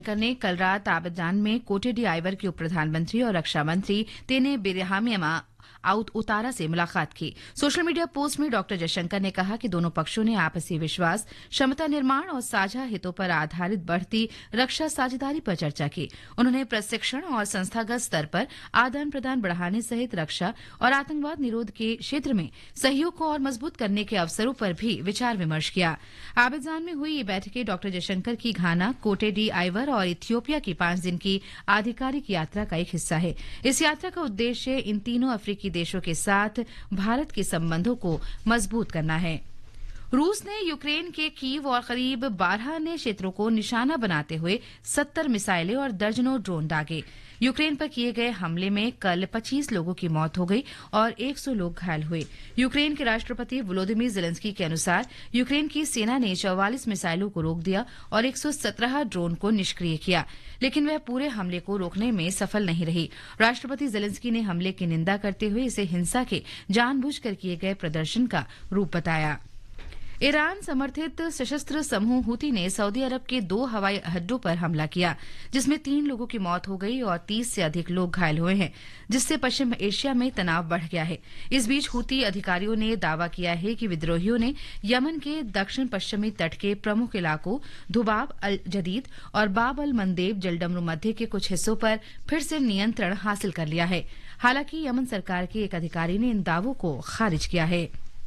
ने कल रात आबेदान में कोटेडी आइवर के उप प्रधानमंत्री और रक्षा मंत्री तेने बिरहामियमा उतारा से मुलाकात की। सोशल मीडिया पोस्ट में डॉ जयशंकर ने कहा कि दोनों पक्षों ने आपसी विश्वास, क्षमता निर्माण और साझा हितों पर आधारित बढ़ती रक्षा साझेदारी पर चर्चा की। उन्होंने प्रशिक्षण और संस्थागत स्तर पर आदान प्रदान बढ़ाने सहित रक्षा और आतंकवाद निरोध के क्षेत्र में सहयोग को और मजबूत करने के अवसरों पर भी विचार विमर्श किया। आबेदान में हुई ये बैठकें डॉ जयशंकर की घाना, कोटेडी आइवर और इथियोपिया की 5 दिन की आधिकारिक यात्रा का एक हिस्सा है। इस यात्रा का उद्देश्य इन तीनों अफ्रीकी देशों के साथ भारत के संबंधों को मजबूत करना है। रूस ने यूक्रेन के कीव और करीब 12 अन्य क्षेत्रों को निशाना बनाते हुए 70 मिसाइलें और दर्जनों ड्रोन दागे। यूक्रेन पर किए गए हमले में कल 25 लोगों की मौत हो गई और 100 लोग घायल हुए। यूक्रेन के राष्ट्रपति वोलोदिमीर जेलेंस्की के अनुसार यूक्रेन की सेना ने 44 मिसाइलों को रोक दिया और 117 ड्रोन को निष्क्रिय किया, लेकिन वह पूरे हमले को रोकने में सफल नहीं रही। राष्ट्रपति जेलेंस्की ने हमले की निंदा करते हुए इसे हिंसा के जानबूझकर किए गए प्रदर्शन का रूप बताया। ईरान समर्थित सशस्त्र समूह हूती ने सऊदी अरब के 2 हवाई अड्डों पर हमला किया, जिसमें 3 लोगों की मौत हो गई और 30 से अधिक लोग घायल हुए हैं, जिससे पश्चिम एशिया में तनाव बढ़ गया है। इस बीच हूती अधिकारियों ने दावा किया है कि विद्रोहियों ने यमन के दक्षिण पश्चिमी तट के प्रमुख इलाकों दुबाब अल जदीद और बाब अल मंदेब जलडमरू मध्य के कुछ हिस्सों पर फिर से नियंत्रण हासिल कर लिया है। हालांकि यमन सरकार के एक अधिकारी ने इन दावों को खारिज किया है।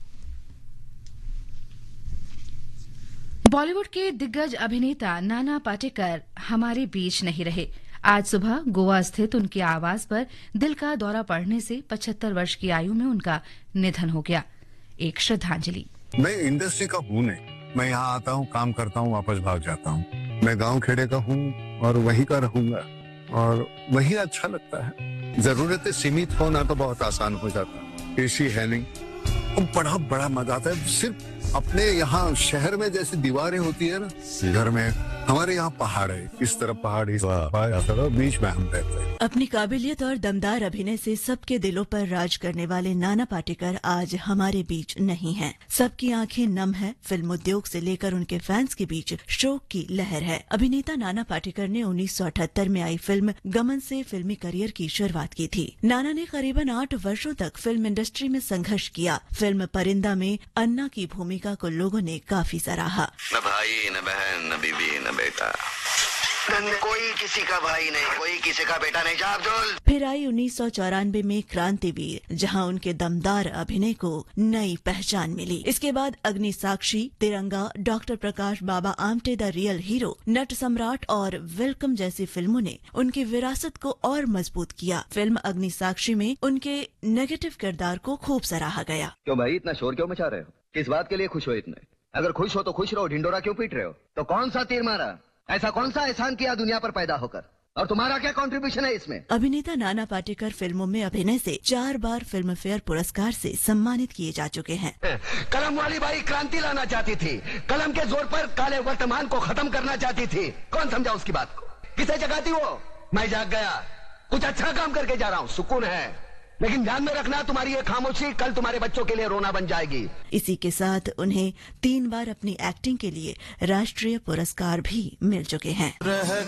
बॉलीवुड के दिग्गज अभिनेता नाना पाटेकर हमारे बीच नहीं रहे। आज सुबह गोवा स्थित उनके आवास पर दिल का दौरा पड़ने से 75 वर्ष की आयु में उनका निधन हो गया। एक श्रद्धांजलि। मैं इंडस्ट्री का हूँ नहीं, मैं यहाँ आता हूँ, काम करता हूँ, वापस भाग जाता हूँ। मैं गांव खेड़े का हूँ और वहीं का रहूंगा और वही अच्छा लगता है। जरूरतें सीमित होना तो बहुत आसान हो जाता है। एसी है नहीं, बड़ा बड़ा मजा आता है। सिर्फ अपने यहाँ शहर में जैसी दीवारें होती है ना, घर में हमारे यहाँ पहाड़ है, इस तरफ पहाड़, इस तरफ बीच में हम रहते हैं। अपनी काबिलियत और दमदार अभिनय से सबके दिलों पर राज करने वाले नाना पाटेकर आज हमारे बीच नहीं हैं। सबकी आंखें नम है। फिल्म उद्योग से लेकर उनके फैंस के बीच शोक की लहर है। अभिनेता नाना पाटेकर ने 1978 में आई फिल्म गमन से फिल्मी करियर की शुरुआत की थी। नाना ने करीबन 8 वर्षों तक फिल्म इंडस्ट्री में संघर्ष किया। फिल्म परिंदा में अन्ना की भूमिका को लोगों ने काफी सराहा। न भाई, न बहन, न बीबी, न बेटा, कोई किसी का भाई नहीं, कोई किसी का बेटा नहीं। अब्दुल। फिर आई 1994 में क्रांतिवीर, जहां उनके दमदार अभिनय को नई पहचान मिली। इसके बाद अग्नि साक्षी, तिरंगा, doctor Prakash Baba Amte the real hero, नट सम्राट और वेलकम जैसी फिल्मों ने उनकी विरासत को और मजबूत किया। फिल्म अग्नि साक्षी में उनके नेगेटिव किरदार को खूब सराहा गया। क्यों भाई इतना शोर क्यों मचा रहे हो? किस बात के लिए खुश हो इतने? अगर खुश हो तो खुश रहो, ढिंडोरा क्यों पीट रहे हो? तो कौन सा तीर मारा? ऐसा कौन सा एहसान किया दुनिया पर पैदा होकर? और तुम्हारा क्या कंट्रीब्यूशन है इसमें? अभिनेता नाना पाटेकर फिल्मों में अभिनय से 4 बार फिल्म फेयर पुरस्कार से सम्मानित किए जा चुके हैं। कलम वाली बाई क्रांति लाना चाहती थी, कलम के जोर पर काले वर्तमान को खत्म करना चाहती थी। कौन समझा उसकी बात को? किसे जगाती वो? मैं जाग गया, कुछ अच्छा काम करके जा रहा हूँ, सुकून है। लेकिन ध्यान में रखना, तुम्हारी ये खामोशी कल तुम्हारे बच्चों के लिए रोना बन जाएगी। इसी के साथ उन्हें 3 बार अपनी एक्टिंग के लिए राष्ट्रीय पुरस्कार भी मिल चुके हैं।